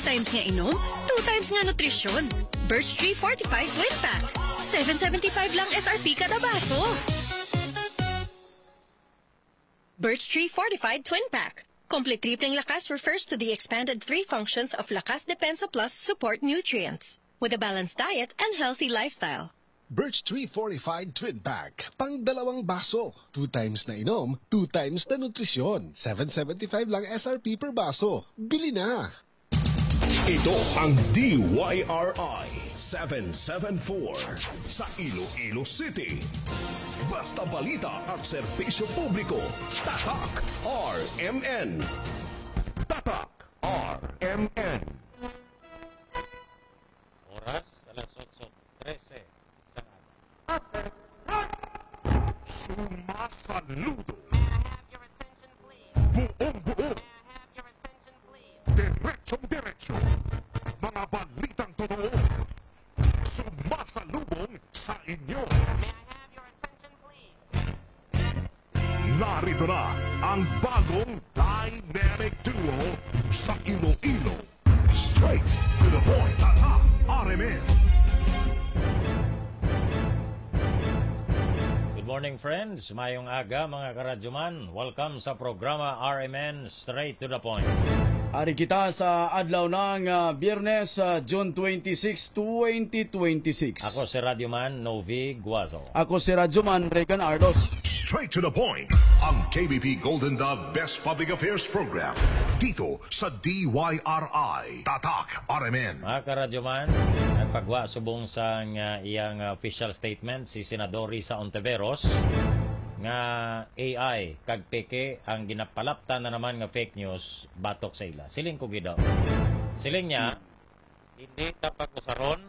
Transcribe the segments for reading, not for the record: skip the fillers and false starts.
times nga inom, 2 times nga nutrisyon. Birch Tree Fortified Twin Pack. 7.75 lang SRP kada baso. Birch Tree Fortified Twin Pack. Complete tripling lakas refers to the expanded 3 functions of Lakas Depensa Plus support nutrients with a balanced diet and healthy lifestyle. Birch Tree Fortified Twin Pack. Pang 2 baso. 2 times na inom, 2 times na nutrisyon. 7.75 lang SRP per baso. Bili na! Ito ang DYRI 774 sa Iloilo City. Basta balita at serbisyo publiko. Tatak RMN. Tatak RMN. Oras, alas 8:13 sa Sumasaludo. May I have your attention, please? Buong buo. May I have your attention, please? Diretsong-diretsyo. Mga balitang totoo. Sumasalubong sa inyo. May I have your attention, please? Narito na ang bagong dynamic duo sa Iloilo. Straight to the point. Tatak RMN. Good morning, friends. Mayong aga, mga karadyoman. Welcome sa programa RMN Straight to the Point. Ari kita sa adlaw ng Biyernes, June 26, 2026. Ako si Radyoman Novi Guazo. Ako si Radyoman Regan Ardos. Straight to the point. Ang KBP Golden Dove Best Public Affairs Program. Dito sa DYRI. Tatak RMN. Mga karadyoman, nagpagwa subong sa iyang official statement si Senador Risa Ontiveros nga AI kag peke ang ginapalaptan na naman nga fake news batok sa ila. Siling ko gidaw. Siling niya, hindi dapat usaron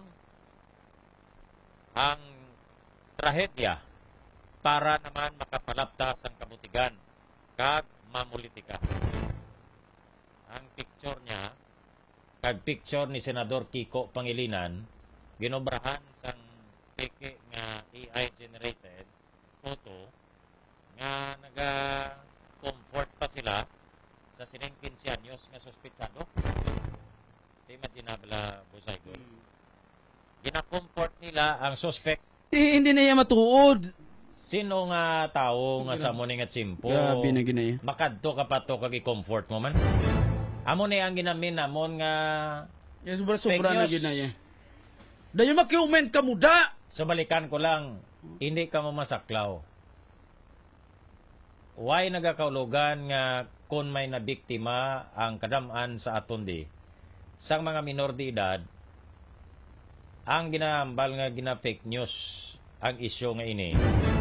ang trahedya para naman makapalaptas ang kabutigan kag mamulitika. Ang picture niya kag picture ni Senador Kiko Pangilinan ginobrahan sang peke nga AI generated photo nga naga-comfort pa sila sa sining 15 anyos nga suspitsado. Imaginable, Busay Good. Gina-comfort nila ang suspect. Hindi na yan matuod. Sino nga tao nga sa mo nga tsimpo? Grabe na ginaya. Makadto ka pa to kag i-comfort mo man. Amo na ang ginamin namon nga Yan, sobra na news. ginaya. Dayon makiument ka muda. So balikan ko lang, hindi ka mo masaklaw. Why nagakaulugan nga kung may nabiktima ang kadamaan sa atondi sang mga minor de edad, ang ginahambal nga gina-fake news ang isyo nga ini.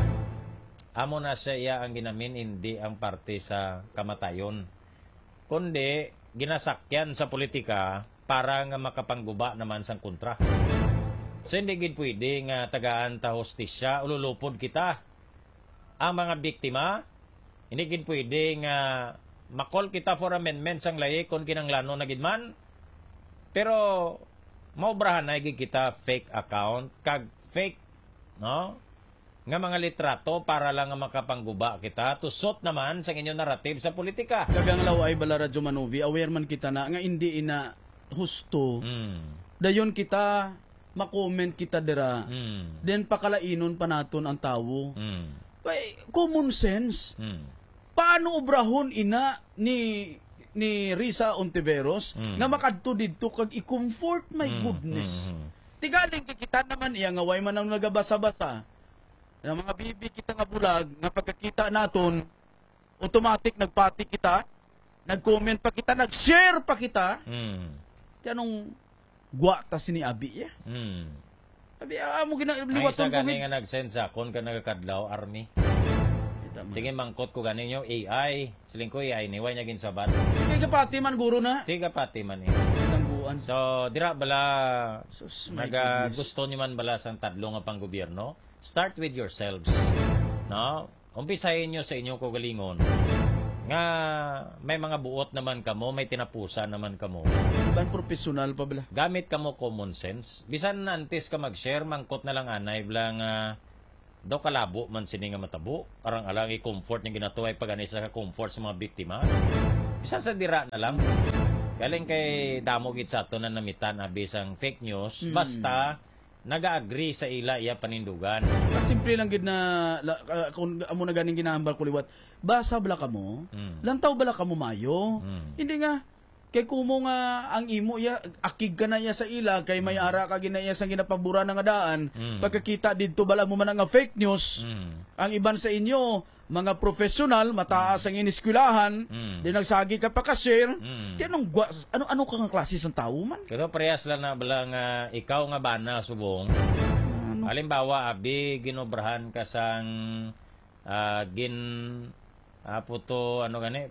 Amo na siya iya ang ginamin, hindi ang parte sa kamatayon. Kundi ginasakyan sa politika para nga makapangguba naman sang kontra. So hindi gid pwede nga tagaan ta hostisya, ululupod kita. Ang mga biktima, hindi gid pwede nga makol kita for amendments ang lahi kung kinanglano na gid man. Pero maubrahan na gid kita fake account kag fake, no? Nga mga litrato para lang nga makapangguba kita. Tusot naman sa inyong narrative sa politika. Kagang laway bala Radyo Manovi, aware man kita na nga hindi ina husto. Dayon kita makomment kita dira. Then pakalainon pa naton ang tawo. Common sense. Paano obrahon ina ni Risa Ontiveros nga makadto didto kag i-comfort, my goodness. Tigaling kita naman iya nga way man ang nagabasa-basa. Na mga bibi kita nga bulag nga pagkakita naton automatic nagpati kita, nag-comment pa kita, nag-share pa kita. Kaya nung guwata si ni Abi ya. Abi, mo Ay ginaliwatan isa ko. gani nga nag-send sa akon ka nagakadlaw, Army. Tingin mangkot ko ganin yung AI. Siling ko AI ni way niya ginsabat. Kaya kapati man guro na. Tiga pati man eh. Tangguan. So, dira bala Sus, my goodness. gusto niyo man bala sang tadlo nga pang gobyerno. Start with yourselves. No? Umpisahin niyo sa inyong kagalingon. Nga may mga buot naman kamo, may tinapusa naman kamo. Iban professional pa bala. Gamit kamo common sense. Bisan antes ka mag-share, mangkot na lang anay blang daw kalabo man sini nga matabo. Arang alang i-comfort yung ginatuay pag sa ka-comfort sa mga biktima. Bisan sa dira na lang. Galing kay damo gid sa ato na namitan abisang fake news basta naga-agree sa ila iya panindugan. Simple lang gid na kung amo na ganing ginahambal ko liwat. Basa bala kamo? Lantaw bala kamo mayo? Hindi nga kay kumo nga ang imo ya akig ka na iya sa ila kay may ara ka ginaya sa ginapabura nga daan. Pagkakita didto bala mo man nga fake news. Ang iban sa inyo mga profesional, mataas ang iniskulahan, di nagsagi ka pa ka-share. Ano ka nga klase ng tao man? Pero parehas lang na bala nga ikaw nga bana subong. Halimbawa, abi ginobrahan ka sang puto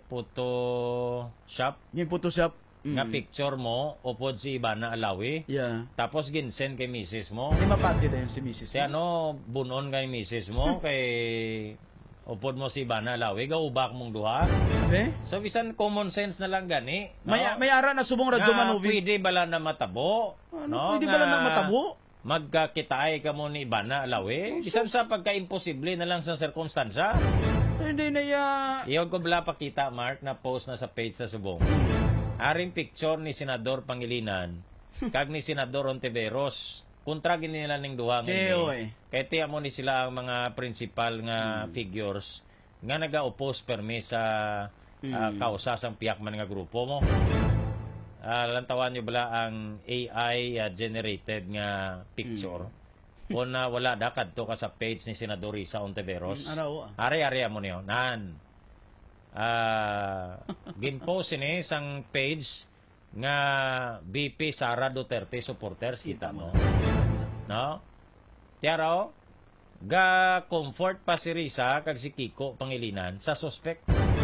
shop Yung Photoshop. nga picture mo upod si Ibana Alawi. Yeah. Tapos ginsend kay misis mo. Di mapati din si Mrs. Si bunon kay misis mo kay upod mo si Ibana Alawi, gaubak mong duha. Eh? So bisan common sense na lang gani. No? May ara na subong radyo manuvi. Pwede bala na matabo. Pwede bala na matabo? Magkakitaay ka mo ni Ibana Alawi. Bisan sa pagka-imposible na lang sa sirkunstansya. Hindi na ya. Iyon ko bala pakita, Mark, na post na sa page na subong. Aring picture ni Senador Pangilinan kag ni Senador Ontiveros. Kontra gini nila ning duha ngayon. Kaya tiya mo ni sila ang mga principal nga figures nga naga-oppose permi sa kausa sang piyak man nga grupo mo. Lantawan nyo bala ang AI generated nga picture. Kung wala dakad to ka sa page ni Senador Risa Ontiveros. Ari-ari mo niyo. Ginpost ni isang page nga BP Sara Duterte supporters kita mo. No? Tiyaro, ga comfort pa si Risa kag si Kiko Pangilinan sa suspect.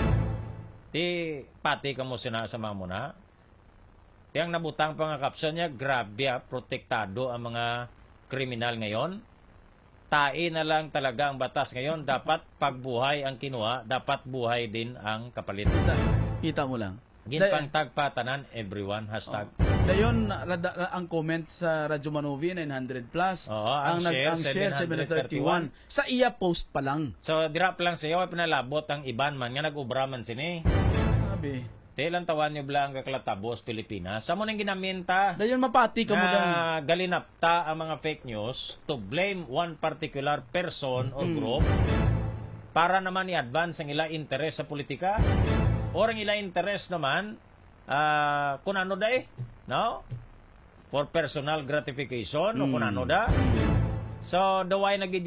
Ti pati ka mo sina sa mga muna. Tiyang nabutang pa nga caption niya, grabe protektado ang mga kriminal ngayon. Tai na lang talaga ang batas ngayon. Dapat pagbuhay ang kinuha, dapat buhay din ang kapalit. Kita mo lang. Ginpangtagpatanan everyone, hashtag. Dayon, ang comment sa Radyo Manovi, 900 plus. Ang share 731. Sa iya post pa lang. So, dirap lang sa iyo, ay pinalabot ang iban man, nga nag-ubraman sini. Sabi. Telan tawan nyo blang kaklatabos Pilipinas. Sa mo nang ginaminta dayon mapati ka mo na galinapta ang mga fake news to blame one particular person or group para naman i-advance ang ila interest sa politika or ang ila interest naman kung ano da no? For personal gratification o kung ano da. So, why nagid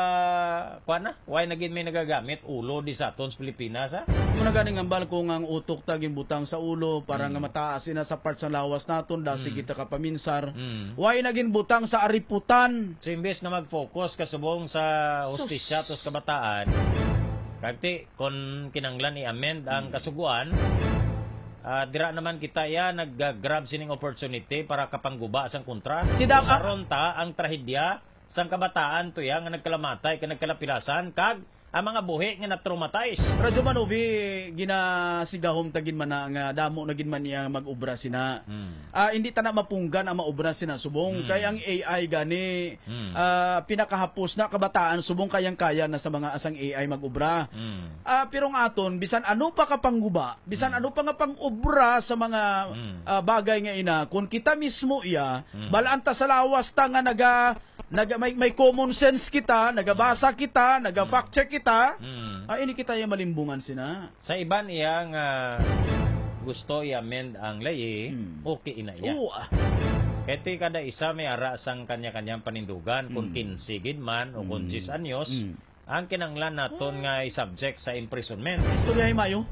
why nagid may nagagamit ulo di sa atons Pilipinas ha? Muna ganing ambal kung ang utok tagin butang sa ulo para nga mataas na sa parts ng lawas naton dasi kita ka paminsar. Why naging butang sa ariputan? So, imbes na mag-focus kasubong sa hustisya tos kabataan, kagti kung kinanglan i-amend ang kasuguan, dira naman kita nag-grab sining opportunity para kapangguba sang kontra. Saron ta ang trahedya sang kabataan to nga nagkalamatay, nagkalapilasan, kag ang mga buhi nga na-traumatize. Radyo Manovi, ginasigahom tagin man na nga damo nagin man niya mag-ubra sina. Hindi ta na mapunggan ang maubra sina subong. Kaya ang AI gani, pinakahapos na kabataan subong kayang-kaya na sa mga asang AI mag-ubra. Pero ng aton, bisan ano pa kapangguba, bisan ano pa nga pang-ubra sa mga bagay nga ina, kung kita mismo balaan ta sa lawas ta nga may common sense kita, nagabasa kita, naga-fact check kita. Ini kita yung malimbungan sina. Sa iban iyang gusto i-amend ang layi, okay ina iya. Kaya kada isa may ara sang kanya-kanyang panindugan, kung 15 gidman o kung 10 anyos, ang kinanglan naton nga i-subject sa imprisonment. Istorya mayo?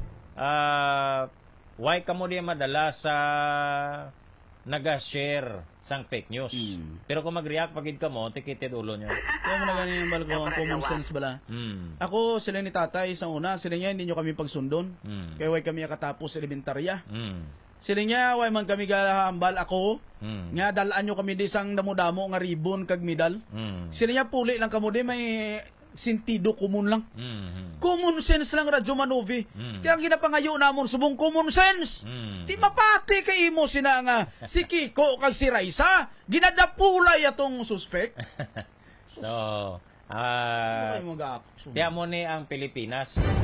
Why ka mo diya madala sa naga-share sang fake news. Pero kung mag-react pagid ka mo, tikited ulo niya. Kaya mo na ganyan yung balko, ang common sense bala. Ako, sila ni tatay, isang una, sila niya, hindi nyo kami pagsundon. Kaya way kami katapos elementarya. Sila niya, way man kami gahambal ako, nga dalaan nyo kami di sang damo-damo nga ribbon kag medal. Sila niya, puli lang kamo di, may sentido common lang. Common sense lang Radyo Manovi. Kaya ang ginapangayo namon subong common sense. Di mapati kay imo sina nga si Kiko kag si Raisa ginadapulay atong suspect. So, kaya mo ni ang Pilipinas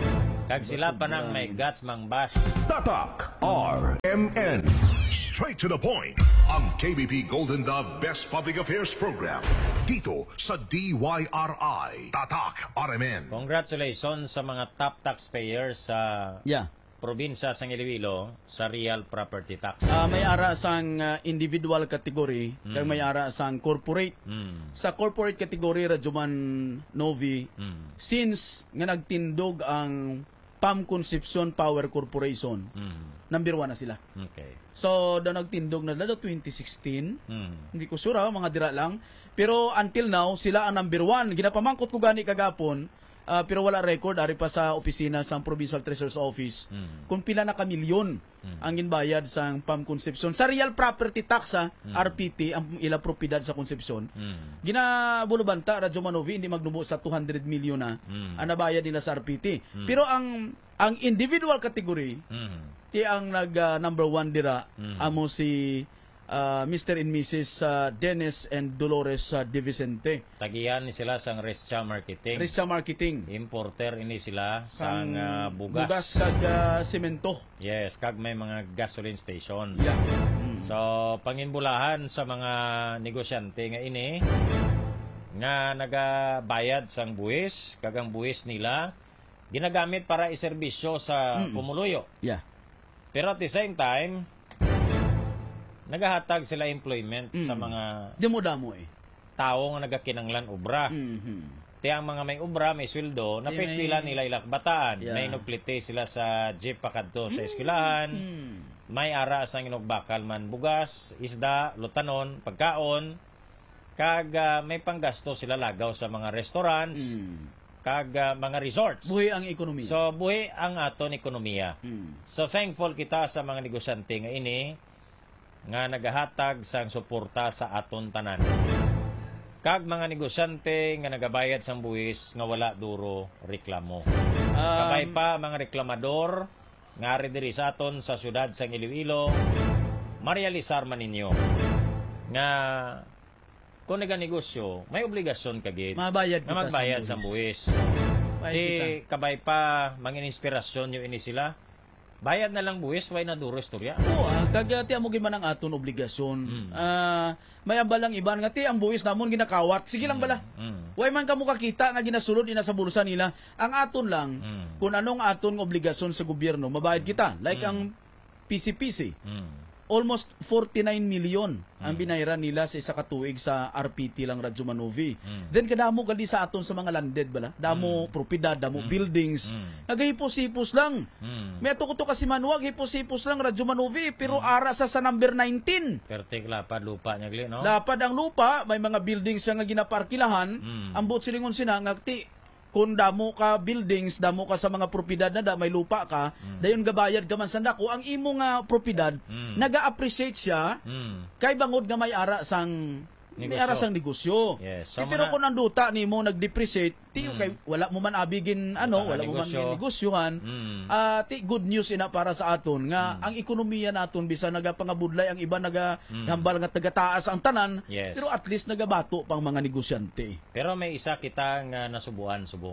Kag sila pa nang may guts mang bash. Tatak RMN. Straight to the point. Ang KBP Golden Dove Best Public Affairs Program. Dito sa DYRI. Tatak RMN. Congratulations sa mga top taxpayers sa Yeah. probinsya sa Iloilo sa real property tax. May ara sang individual category, kag may ara sang corporate. Sa corporate category Radyoman Novi, since nga nagtindog ang PAM Concepcion Power Corporation, number 1 na sila. Okay. So, daw nagtindog na daw 2016. Hindi ko sure, mga dira lang. Pero until now, sila ang number 1. Ginapamangkot ko gani kagapon, pero wala record ari pa sa opisina sa Provincial Treasurer's Office kung pila na kamilyon ang ginbayad sa PAM Concepcion sa real property tax RPT ang ila propiedad sa Concepcion. Ginabulubanta Radyo Manovi hindi magnubo sa 200 million na ang nabayad nila sa RPT. Pero ang individual category ti ang nag number 1 dira amo si Mr. and Mrs. Dennis and Dolores De Vicente. Tagiyan ni sila sang Rescha Marketing. Risha Marketing. Importer ini sila sang bugas. Bugas kag semento. Yes, kag may mga gasoline station. Yeah. So, panginbulahan sa mga negosyante nga ini nga nagabayad sang buwis, kag ang buwis nila ginagamit para iserbisyo sa pumuluyo. Yeah. Pero at the same time, nagahatag sila employment sa mga Demo-damo tao nga nagakinanglan obra. Ti ang mga may obra, may sweldo, na peskwila nila ilakbataan. Yeah. May nagplite sila sa jeep pakadto sa eskwelahan. May ara sang inugbakal man bugas, isda, lutanon, pagkaon. Kag may panggasto sila lagaw sa mga restaurants, kag mga resorts. Buhi ang ekonomiya. So buhi ang aton ekonomiya. So thankful kita sa mga negosyante nga ini nga nagahatag sang suporta sa aton tanan. Kag mga negosyante nga nagabayad sang buwis nga wala duro reklamo. Kabay pa mga reklamador nga ari diri sa aton sa syudad sang Iloilo, marealisar man ninyo nga kung naganegosyo, may obligasyon kagid Mabayad nga kita magbayad sa sang buwis. Bayad Kabay pa mga inspirasyon yo ini sila. Bayad na lang buwis, way na duro istorya. Oo, kagati amo man ang aton obligasyon. May ambalang iban nga ti ang buwis namon ginakawat. Sige lang bala. Way man kamo kakita nga ginasulod ina sa bulsa nila. Ang aton lang kung anong aton nga obligasyon sa gobyerno, mabayad kita. Like ang PCPC. Almost 49 million ang binayran nila sa isa ka tuig sa RPT lang Radyo Manovi. Then kadamo gali sa aton sa mga landed bala. Damo propiedad, damo buildings. Nagahipos-hipos lang. May ato ko to kasi manuwag, hipos-hipos lang Radyo Manovi, pero ara sa number 19. Pertik lapad lupa niya gali, no? Lapad ang lupa, may mga buildings nga ginaparkilahan. Ang buot silingon sina nga ti kung damo ka buildings, damo ka sa mga propiedad na may lupa ka, dayon gabayad ka man sa dako, ang imo nga propiedad, naga-appreciate siya, kay bangod nga may ara sang negosyo. Yes. So, Pero kung ang duta nimo nag-depreciate, kay wala mo man abigin wala mo man negosyohan. Ti good news ina para sa aton nga ang ekonomiya naton bisan nagapangabudlay ang iba hambal nga tagataas ang tanan, Yes. pero at least nagabato pang mga negosyante. Pero may isa kita nga nasubuan subong.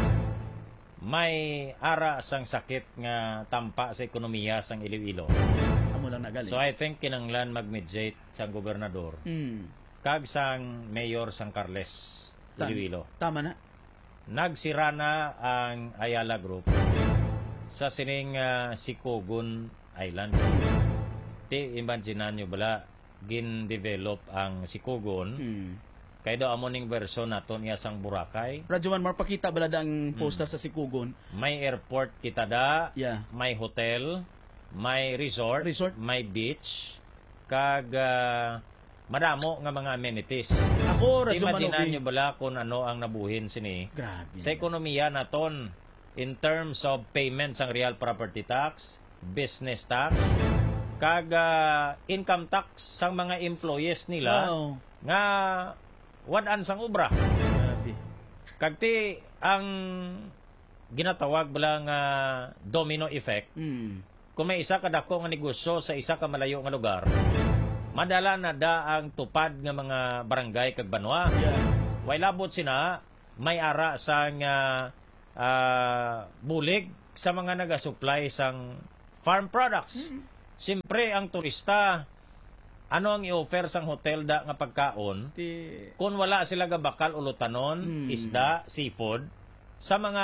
May ara sang sakit nga tampa sa ekonomiya sang Iloilo. Amo lang nagali. So I think kinanglan mag-mediate sang gobernador. Kag sang mayor sang Carles Iloilo. Tama na. Nagsira na ang Ayala Group sa sining Sikogun Island. Ti imaginan nyo bala gin-develop ang Sikogun. Kay do amoning version naton iya sang Boracay. Radyoman marpakita balada ang posta sa Sikugon. May airport kita da, Yeah. may hotel, may resort, may beach, kag madamo nga mga amenities. Ako, Radyo Imaginan Manovi. nyo bala kung ano ang nabuhin sini. Grabe. Sa ekonomiya naton, in terms of payments ang real property tax, business tax, kag income tax sang mga employees nila Wow. nga wadan sang obra. Grabe. Kagti ang ginatawag bala nga domino effect. Kung may isa ka dako nga negosyo sa isa ka malayo nga lugar, madala na da ang tupad nga mga barangay kag banwa. Yeah. Way labot sina may ara sang bulig sa mga nagasupply sang farm products. Siyempre, ang turista, ano ang i-offer sang hotel da nga pagkaon? Kung wala sila gabakal ulutanon, isda, seafood, sa mga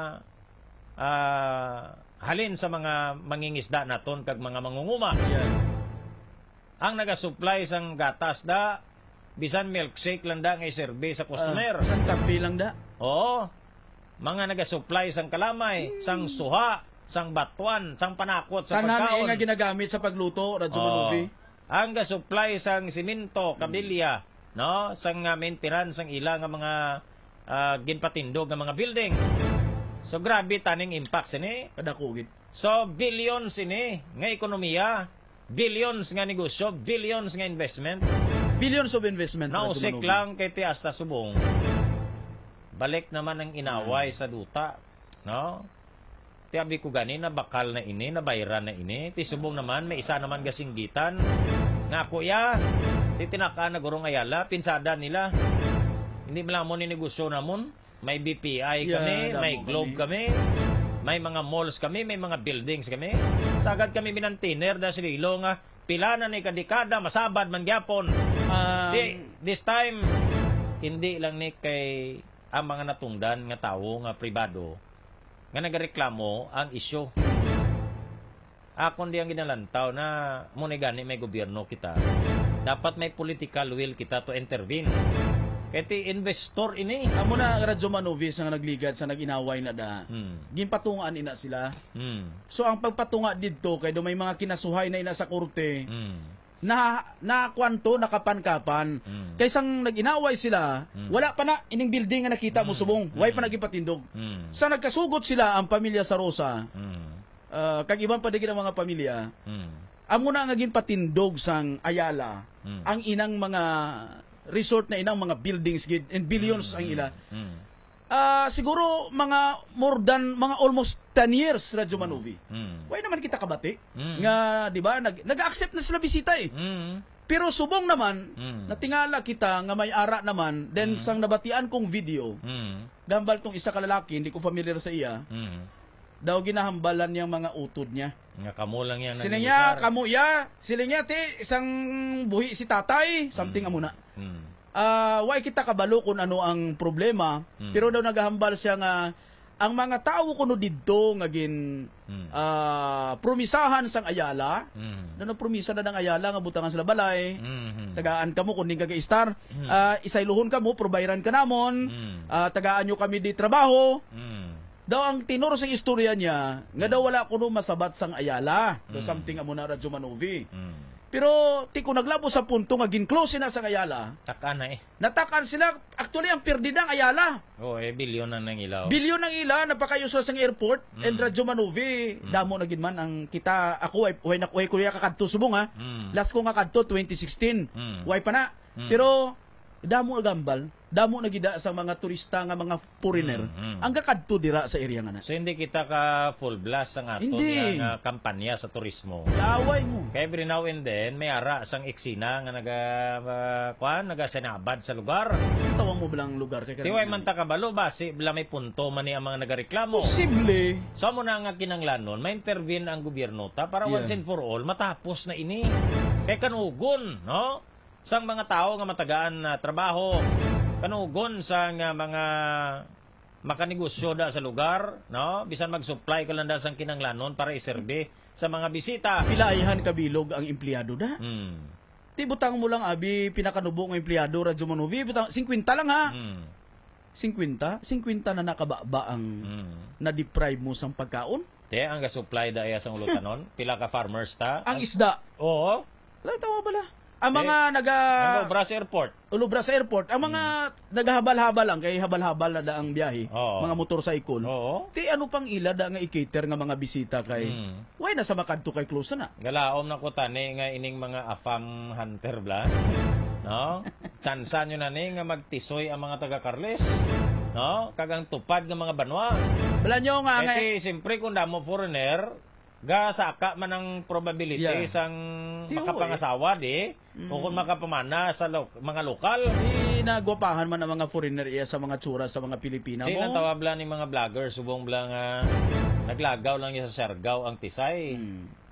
halin sa mga mangingisda naton kag mga mangunguma. Ang nagasupply sang gatas da, bisan milkshake lang da nga iserbe sa customer. Isang kape lang da. Oo. Mga nagasupply sang kalamay, sang suha, sang batuan, sang panakot sa Tanan pagkaon. nga ginagamit sa pagluto, Radyo Manuvi. Ang gasupply sang simento, kabilya, no? Sang maintenance sang ila nga mga ginpatindog nga mga building. So grabe taning impact sini. Kadakugit. So billions ini nga ekonomiya, billions nga negosyo, billions nga investment. Billions of investment. Nausik lang kay Tiasta Subong. Balik naman ang inaway sa duta, no? Tiabi ko gani na bakal na ini, na bayaran na ini. Ti Subong naman, may isa naman gasinggitan. Nga kuya, ti tinaka na Gurong Ayala, pinsada nila. Hindi mo ni negosyo namon. May BPI kami, may Globe kami, may mga malls kami, may mga buildings kami. Sagad kami binantiner da sililo nga pila na ni kadekada masabad man gyapon. This time hindi lang ni kay ang mga natungdan nga tawo nga pribado nga nagareklamo ang isyu. Akon di ang ginalantaw na muna gani may gobyerno kita. Dapat may political will kita to intervene. Kaya investor ini. Amo na Radyo Manuvi sa nagligad sa naginaway na da. Ginpatungaan ina sila. So ang pagpatunga didto kay do may mga kinasuhay na ina sa korte. Na kwanto nakapan-kapan. Kaysang nag-inaway sila, wala pa na ining building nga nakita mo Subong. Way pa nagipatindog. Sa nagkasugot sila ang pamilya sa Rosa. Kag ibang padigid ang mga pamilya. Amo na nga ginpatindog sang Ayala. Ang inang mga resort na inang mga buildings gid and billions ang ila. Siguro mga more than mga almost 10 years Radyo Manuvi. Why naman kita kabati? Nga di ba nag-accept na sila bisita eh. Pero Subong naman natingala kita nga may ara naman then sang nabatian kong video. Gambal tong isa ka lalaki, hindi ko familiar sa iya. Daw ginahambalan niyang mga utod niya. Nga kamo lang yan. Sila niya, kamo ya. Sila niya, isang buhi si tatay. Something amuna. Why kita kabalo kung ano ang problema. Pero daw naghahambal siya nga, ang mga tao kuno didto nga promisahan sang Ayala. Na promisa na ng Ayala nga butangan sila balay. Tagaan kamo kung di ka star. Isayluhon kamo, probayran ka namon. Tagaan nyo kami di trabaho. Daw ang tinuro sa istorya niya, nga daw wala kuno masabat sang Ayala. Do something amo na Radyo Manuvi. Pero ti ko naglabo sa punto nga ginklose na sa Ayala. Takan na eh. Natakan sila actually ang perdidang Ayala. Bilyon na ng ilaw. Bilyon ng ila napakayos sa airport and Radyo Manuvi damo na gid man ang kita ako way kuya kakadto Subong ha. Last ko nga kadto 2016. Way pa na. Pero damo gambal, damo na gida sa mga turista nga mga foreigner. Ang gakadto dira sa area nga na. So hindi kita ka full blast ang aton nga kampanya sa turismo. Away mo. Kaya every now and then may ara sang eksina nga nagasenabad sa lugar. Tawang mo bilang lugar kay Tiway man ta kabalo basi bala may punto man ni ang mga nagareklamo. Posible. So mo na nga kinanglanon, may intervene ang gobyerno ta para once and for all matapos na ini. Kay kanugon, no? Sang mga tao nga matagaan na trabaho, kanugon sa mga makanegosyo da sa lugar, no? Bisan mag-supply ka lang da sang kinanglanon para iserbe sa mga bisita. Pilaihan kabilog ang empleyado da. Ti butang mo lang abi pinakanubo ng empleyado Radyo Manuvi, butang 50 lang ha. 50 na nakababa ang na-deprive mo sang pagkaon. Te ang ga-supply da iya sang ulutanon, pila ka farmers ta. Ang isda. Oo. Wala tawa bala. Ang mga Ulobras Airport. Ulobras Airport. Ang mga naghahabal-habal lang kay habal-habal na da ang biyahe. Mga motorcycle. Oo. Ti ano pang ila da nga i-cater nga mga bisita kay. Why na sa makadto kay close na. Galaom na ko tani nga ining mga afam hunter bla. No? Tsansa nyo na ni nga magtisoy ang mga taga-Carles. No? Kagang tupad ng mga banwa. Bala nyo nga nga. Siyempre kung damo foreigner, saka man ang probability sang makapangasawa di o kung makapamana sa mga lokal. Nagwapahan man ang mga foreigner iya sa mga tsura sa mga Pilipina mo. Natawabla ni mga vlogger subong bla nga Naglagaw lang niya sa Siargao ang Tisay.